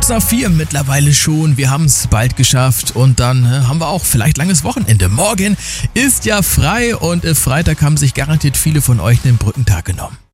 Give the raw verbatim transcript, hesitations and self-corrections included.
Kurz nach vier mittlerweile schon. Wir haben es bald geschafft und dann äh, haben wir auch vielleicht langes Wochenende. Morgen ist ja frei und äh, Freitag haben sich garantiert viele von euch den Brückentag genommen.